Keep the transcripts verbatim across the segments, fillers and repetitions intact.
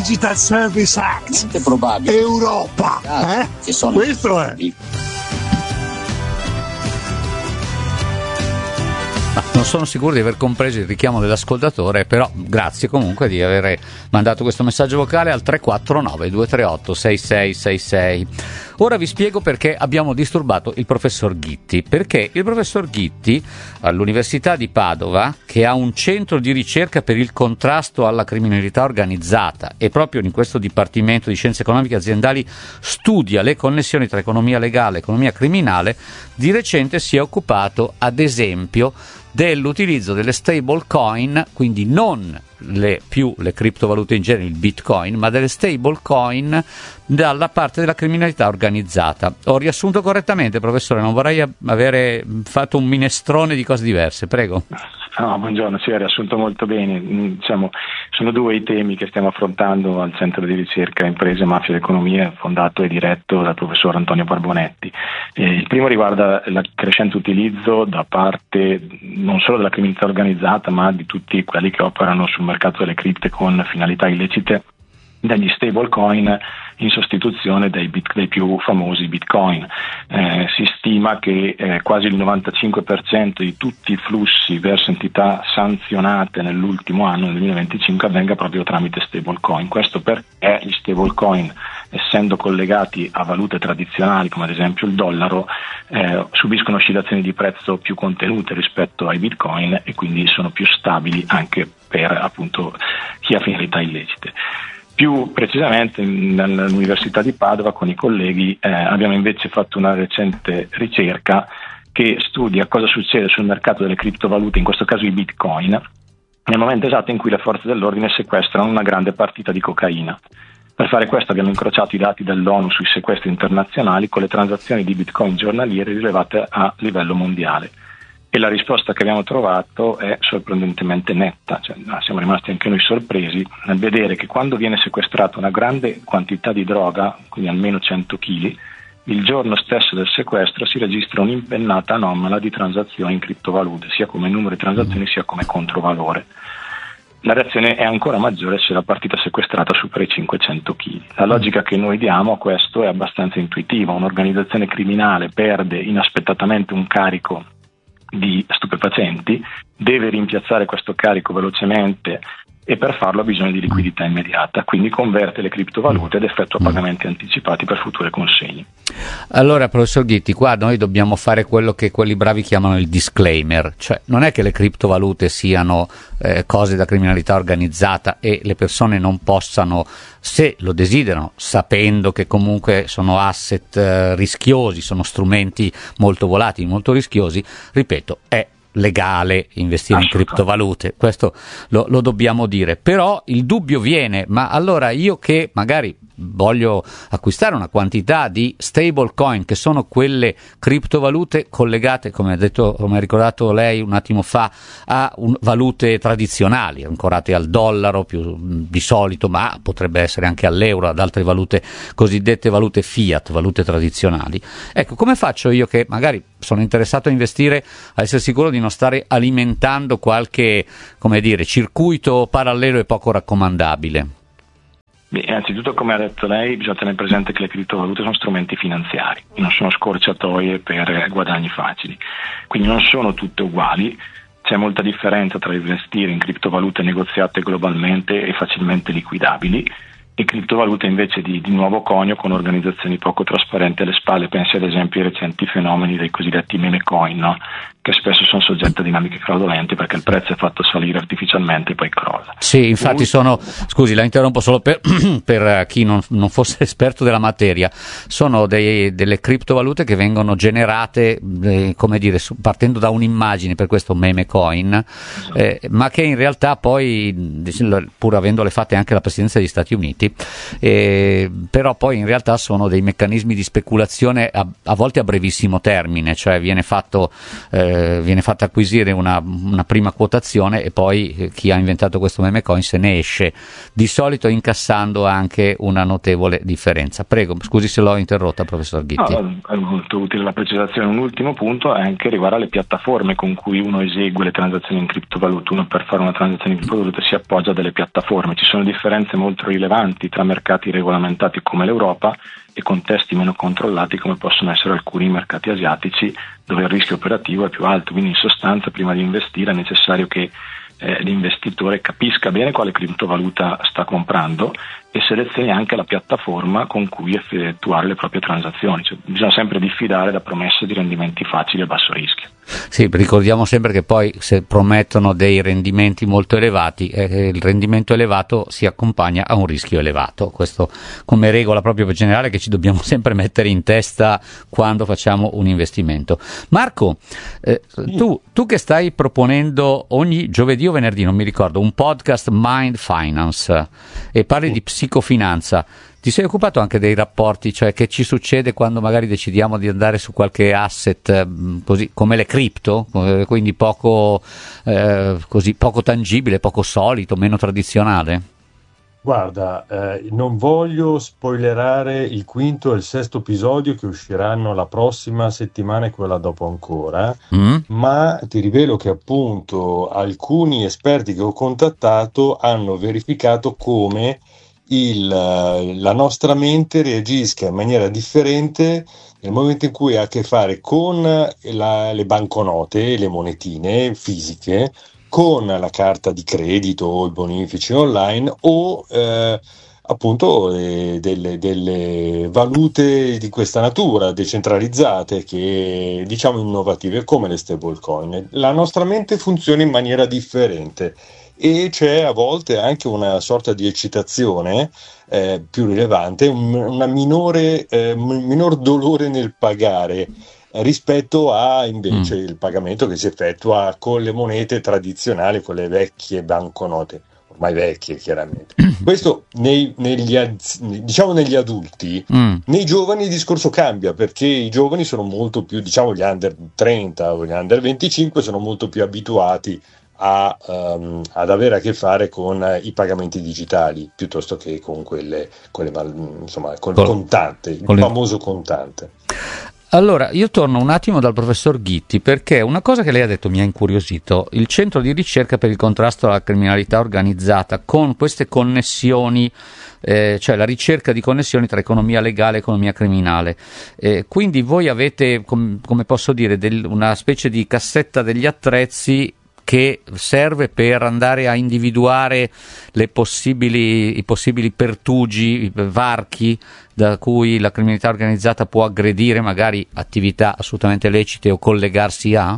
Digital Service Act. È probabile. Europa. Ah, eh? che sono Questo è. Ma non sono sicuro di aver compreso il richiamo dell'ascoltatore, però grazie comunque di aver mandato questo messaggio vocale al tre quattro nove due tre otto sei sei sei sei. Ora vi spiego perché abbiamo disturbato il professor Ghitti, perché il professor Ghitti all'Università di Padova, che ha un centro di ricerca per il contrasto alla criminalità organizzata e proprio in questo Dipartimento di Scienze Economiche Aziendali studia le connessioni tra economia legale e economia criminale, di recente si è occupato ad esempio dell'utilizzo delle stable coin, quindi non le più le criptovalute in genere, il bitcoin, ma delle stable coin dalla parte della criminalità organizzata. Ho riassunto correttamente, professore? Non vorrei avere fatto un minestrone di cose diverse, prego. No, buongiorno, sì, ha riassunto molto bene. Diciamo, sono due i temi che stiamo affrontando al Centro di Ricerca Imprese, Mafia ed Economia, fondato e diretto dal professor Antonio Barbonetti. Eh, il primo riguarda il crescente utilizzo da parte non solo della criminalità organizzata, ma di tutti quelli che operano sul mercato delle cripte con finalità illecite, degli stable coin in sostituzione dei, bit, dei più famosi bitcoin. Eh, si stima che eh, quasi il novantacinque per cento di tutti i flussi verso entità sanzionate nell'ultimo anno, nel duemilaventicinque, avvenga proprio tramite stable coin. Questo perché gli stable coin, essendo collegati a valute tradizionali come ad esempio il dollaro, eh, subiscono oscillazioni di prezzo più contenute rispetto ai bitcoin e quindi sono più stabili anche per appunto chi ha finalità illecite. Più precisamente nell'Università di Padova con i colleghi eh, abbiamo invece fatto una recente ricerca che studia cosa succede sul mercato delle criptovalute, in questo caso i bitcoin, nel momento esatto in cui le forze dell'ordine sequestrano una grande partita di cocaina. Per fare questo abbiamo incrociato i dati dell'ONU sui sequestri internazionali con le transazioni di bitcoin giornaliere rilevate a livello mondiale. E la risposta che abbiamo trovato è sorprendentemente netta, cioè, siamo rimasti anche noi sorpresi nel vedere che quando viene sequestrata una grande quantità di droga, quindi almeno cento chili, il giorno stesso del sequestro si registra un'impennata anomala di transazioni in criptovalute, sia come numero di transazioni sia come controvalore. La reazione è ancora maggiore se la partita sequestrata supera i cinquecento chili. La logica che noi diamo a questo è abbastanza intuitiva: un'organizzazione criminale perde inaspettatamente un carico di stupefacenti, deve rimpiazzare questo carico velocemente e per farlo ha bisogno di liquidità immediata, quindi converte le criptovalute ed effettua pagamenti anticipati per future consegne. Allora, professor Ghitti, qua noi dobbiamo fare quello che quelli bravi chiamano il disclaimer, cioè non è che le criptovalute siano eh, cose da criminalità organizzata e le persone non possano, se lo desiderano, sapendo che comunque sono asset eh, rischiosi, sono strumenti molto volatili, molto rischiosi, ripeto, è legale investire in criptovalute, questo lo, lo dobbiamo dire. Però il dubbio viene: ma allora io che magari voglio acquistare una quantità di stable coin, che sono quelle criptovalute collegate, come ha detto, come ha ricordato lei un attimo fa, a un, valute tradizionali, ancorate al dollaro più di solito, ma potrebbe essere anche all'euro, ad altre valute, cosiddette valute fiat, valute tradizionali. Ecco, come faccio io che magari sono interessato a investire, a essere sicuro di non stare alimentando qualche, come dire, circuito parallelo e poco raccomandabile? Beh, innanzitutto, come ha detto lei, bisogna tenere presente che le criptovalute sono strumenti finanziari, non sono scorciatoie per guadagni facili, quindi non sono tutte uguali. C'è molta differenza tra investire in criptovalute negoziate globalmente e facilmente liquidabili e criptovalute invece di, di nuovo conio con organizzazioni poco trasparenti alle spalle. Pensi ad esempio ai recenti fenomeni dei cosiddetti meme coin, no? Che spesso sono soggetti a dinamiche fraudolente perché il prezzo è fatto salire artificialmente e poi crolla. Sì, infatti sono, scusi, la interrompo solo per, per chi non, non fosse esperto della materia, sono dei, delle criptovalute che vengono generate, eh, come dire, su, partendo da un'immagine, per questo meme coin, eh, ma che in realtà poi, pur avendole fatte anche la Presidenza degli Stati Uniti, eh, però poi in realtà sono dei meccanismi di speculazione a, a volte a brevissimo termine, cioè viene fatto eh, viene fatta acquisire una, una prima quotazione e poi eh, chi ha inventato questo meme coin se ne esce, di solito incassando anche una notevole differenza. Prego, scusi se l'ho interrotta, professor Ghitti. No, è molto utile la precisazione. Un ultimo punto è anche riguardo alle piattaforme con cui uno esegue le transazioni in criptovalute. Uno per fare una transazione in criptovalute si appoggia a delle piattaforme, ci sono differenze molto rilevanti distanti tra mercati regolamentati come l'Europa e contesti meno controllati come possono essere alcuni mercati asiatici, dove il rischio operativo è più alto. Quindi in sostanza, prima di investire è necessario che eh, l'investitore capisca bene quale criptovaluta sta comprando e selezioni anche la piattaforma con cui effettuare le proprie transazioni. Cioè, bisogna sempre diffidare da promesse di rendimenti facili e a basso rischio. Sì, ricordiamo sempre che poi se promettono dei rendimenti molto elevati, eh, il rendimento elevato si accompagna a un rischio elevato. Questo come regola proprio generale che ci dobbiamo sempre mettere in testa quando facciamo un investimento. Marco, eh, sì. tu, tu che stai proponendo ogni giovedì o venerdì, non mi ricordo, un podcast Mind Finance e parli sì. di psicofinanza. Ti sei occupato anche dei rapporti, cioè che ci succede quando magari decidiamo di andare su qualche asset così come le cripto, quindi poco, eh, così, poco tangibile, poco solito, meno tradizionale? Guarda, eh, non voglio spoilerare il quinto e il sesto episodio che usciranno la prossima settimana e quella dopo ancora, mm. ma ti rivelo che appunto alcuni esperti che ho contattato hanno verificato come Il, la nostra mente reagisca in maniera differente nel momento in cui ha a che fare con la, le banconote, le monetine fisiche, con la carta di credito o i bonifici online o eh, appunto eh, delle, delle valute di questa natura decentralizzate che diciamo innovative come le stablecoin. La nostra mente funziona in maniera differente e c'è a volte anche una sorta di eccitazione eh, più rilevante, un una minore, eh, minor dolore nel pagare rispetto a invece mm. il pagamento che si effettua con le monete tradizionali, con le vecchie banconote, ormai vecchie chiaramente. Questo nei, negli, diciamo negli adulti, mm. nei giovani il discorso cambia, perché i giovani sono molto più, diciamo gli under trenta o gli under venticinque sono molto più abituati A, um, ad avere a che fare con uh, i pagamenti digitali piuttosto che con quelle, quelle insomma, col Col, contante, il le... famoso contante. Allora, io torno un attimo dal professor Ghitti, perché una cosa che lei ha detto mi ha incuriosito: il centro di ricerca per il contrasto alla criminalità organizzata, con queste connessioni, eh, cioè la ricerca di connessioni tra economia legale e economia criminale. Eh, quindi voi avete, com- come posso dire, del, una specie di cassetta degli attrezzi che serve per andare a individuare le possibili, i possibili pertugi, i varchi da cui la criminalità organizzata può aggredire magari attività assolutamente lecite o collegarsi a?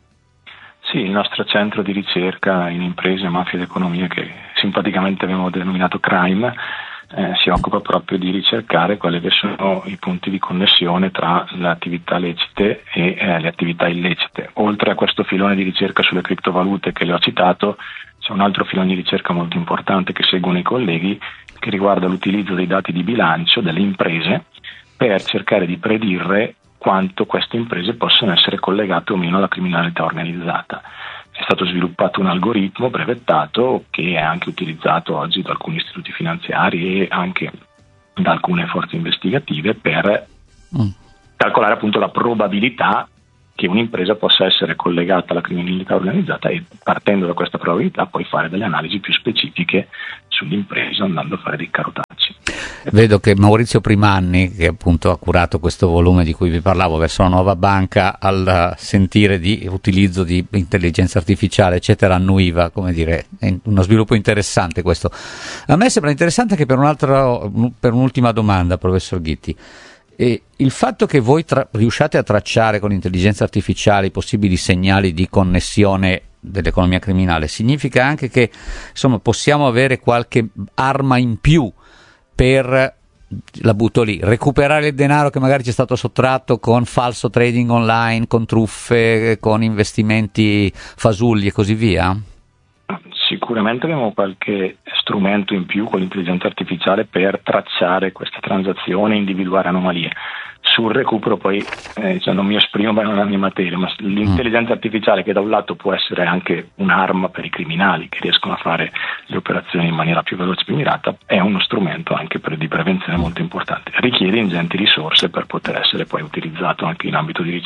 Sì, il nostro centro di ricerca in imprese, mafia ed economia, che simpaticamente abbiamo denominato Crime, eh, si occupa proprio di ricercare quali sono i punti di connessione tra le attività lecite e eh, le attività illecite. Oltre a questo filone di ricerca sulle criptovalute che le ho citato, c'è un altro filone di ricerca molto importante che seguono i colleghi, che riguarda l'utilizzo dei dati di bilancio delle imprese per cercare di predire quanto queste imprese possono essere collegate o meno alla criminalità organizzata. È stato sviluppato un algoritmo brevettato che è anche utilizzato oggi da alcuni istituti finanziari e anche da alcune forze investigative per mm. calcolare appunto la probabilità che un'impresa possa essere collegata alla criminalità organizzata e, partendo da questa probabilità, poi fare delle analisi più specifiche sull'impresa andando a fare dei carotacci. Vedo che Maurizio Primanni, che appunto ha curato questo volume di cui vi parlavo, verso la nuova banca, al sentire di utilizzo di intelligenza artificiale eccetera annuiva, come dire, è uno sviluppo interessante questo. A me sembra interessante che per un altro, per un'ultima domanda, professor Ghitti, e il fatto che voi tra- riusciate a tracciare con l'intelligenza artificiale i possibili segnali di connessione dell'economia criminale significa anche che insomma possiamo avere qualche arma in più per, la butto lì, recuperare il denaro che magari ci è stato sottratto con falso trading online, con truffe, con investimenti fasulli e così via? Sicuramente abbiamo qualche strumento in più con l'intelligenza artificiale per tracciare queste transazioni e individuare anomalie. Sul recupero poi eh, cioè non mi esprimo bene nella materia, ma l'intelligenza artificiale, che da un lato può essere anche un'arma per i criminali che riescono a fare le operazioni in maniera più veloce e più mirata, è uno strumento anche per, di prevenzione molto importante. Richiede ingenti risorse per poter essere poi utilizzato anche in ambito di ricerca.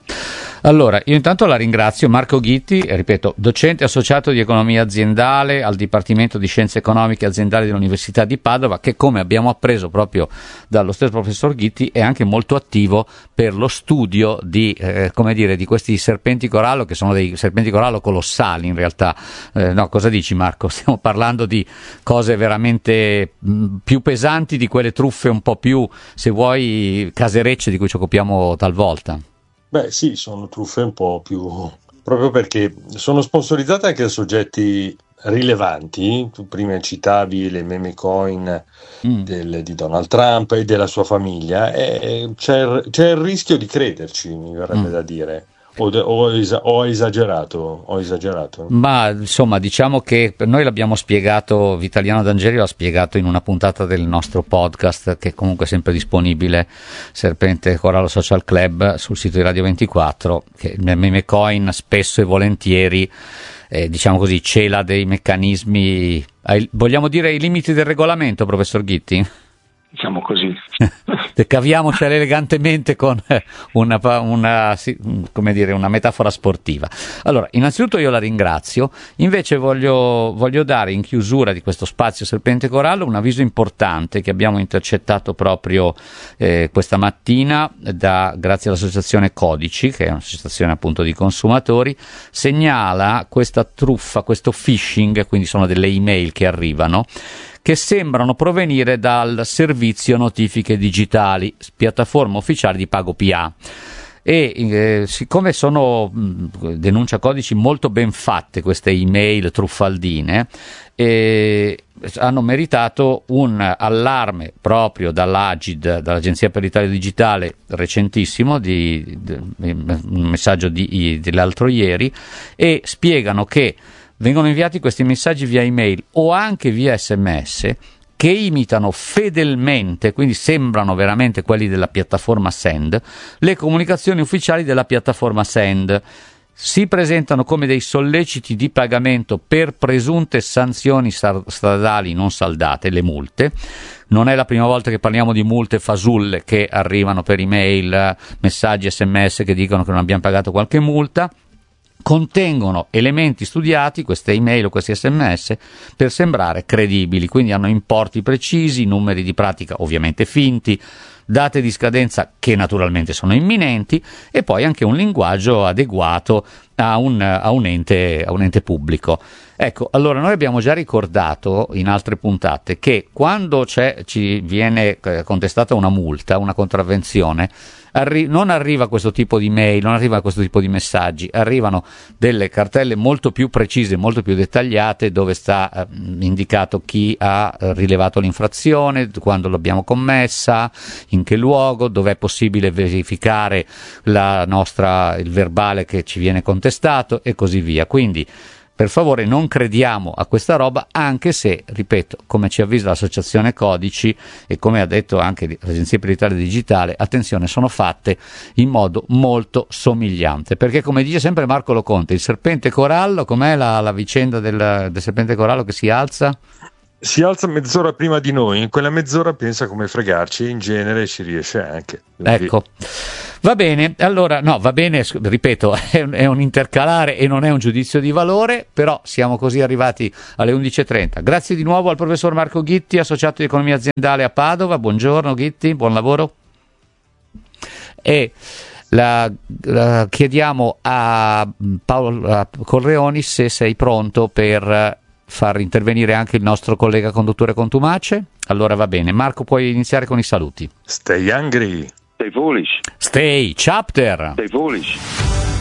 Allora, io intanto la ringrazio, Marco Ghitti, ripeto, docente associato di economia aziendale al Dipartimento di Scienze Economiche Aziendali dell'Università di Padova, che come abbiamo appreso proprio dallo stesso professor Ghitti è anche molto attivo per lo studio di, eh, come dire, di questi serpenti corallo, che sono dei serpenti corallo colossali in realtà. Eh, no, cosa dici Marco? Stiamo parlando di cose veramente mh, più pesanti di quelle truffe un po' più, se vuoi, caserecce di cui ci occupiamo talvolta. Beh sì, sono truffe un po' più, proprio perché sono sponsorizzate anche da soggetti rilevanti. Tu prima citavi le meme coin mm. del, di Donald Trump e della sua famiglia, e c'è, c'è il rischio di crederci, mi verrebbe mm. da dire. O, o, ho esagerato, ho esagerato. Ma insomma, diciamo che noi l'abbiamo spiegato, Vitaliano D'Angeli l'ha spiegato in una puntata del nostro podcast, che comunque è sempre disponibile, Serpente Corallo Social Club, sul sito di Radio ventiquattro, che il meme coin spesso e volentieri eh, diciamo così cela dei meccanismi, ai, vogliamo dire ai limiti del regolamento, professor Ghitti? Diciamo così. Caviamocela elegantemente con una, una, come dire, una metafora sportiva. Allora, innanzitutto io la ringrazio, invece voglio, voglio dare in chiusura di questo spazio Serpente Corallo un avviso importante che abbiamo intercettato proprio eh, questa mattina da, grazie all'associazione Codici, che è un'associazione appunto di consumatori, segnala questa truffa, questo phishing, quindi sono delle email che arrivano, che sembrano provenire dal servizio notifiche digitali, piattaforma ufficiale di PagoPA. E eh, siccome sono mh, denuncia Codici molto ben fatte queste email truffaldine, eh, hanno meritato un allarme proprio dall'Agid, dall'Agenzia per l'Italia Digitale, recentissimo, di, di, un messaggio di, dell'altro ieri, e spiegano che vengono inviati questi messaggi via email o anche via sms che imitano fedelmente, quindi sembrano veramente quelli della piattaforma Send, le comunicazioni ufficiali della piattaforma Send. Si presentano come dei solleciti di pagamento per presunte sanzioni stradali non saldate, le multe. Non è la prima volta che parliamo di multe fasulle che arrivano per email, messaggi sms che dicono che non abbiamo pagato qualche multa. Contengono elementi studiati, queste email o questi sms, per sembrare credibili, quindi hanno importi precisi, numeri di pratica ovviamente finti, date di scadenza che naturalmente sono imminenti, e poi anche un linguaggio adeguato a un, a un ente, a un ente pubblico. Ecco, allora noi abbiamo già ricordato in altre puntate che quando c'è, ci viene contestata una multa, una contravvenzione, arri- non arriva questo tipo di mail, non arriva questo tipo di messaggi, arrivano delle cartelle molto più precise, molto più dettagliate, dove sta eh, indicato chi ha eh, rilevato l'infrazione, quando l'abbiamo commessa, in che luogo, dove è possibile verificare la nostra, il verbale che ci viene contestato e così via. Quindi per favore non crediamo a questa roba, anche se, ripeto, come ci avvisa l'associazione Codici e come ha detto anche l'Agenzia per l'Italia Digitale, attenzione, sono fatte in modo molto somigliante, perché come dice sempre Marco Loconte, il serpente corallo, com'è la, la vicenda del, del serpente corallo che si alza? Si alza mezz'ora prima di noi, in quella mezz'ora pensa come fregarci e in genere ci riesce anche. Quindi... Ecco, va bene, allora, no, va bene, ripeto, è un, è un intercalare e non è un giudizio di valore, però siamo così arrivati alle undici e trenta. Grazie di nuovo al professor Marco Ghitti, associato di economia aziendale a Padova. Buongiorno Ghitti, buon lavoro. E la, la chiediamo a Paolo Corleoni se sei pronto per far intervenire anche il nostro collega conduttore contumace. Allora va bene, Marco, puoi iniziare con i saluti. Stay hungry. Stay foolish. Stay chapter. Stay foolish.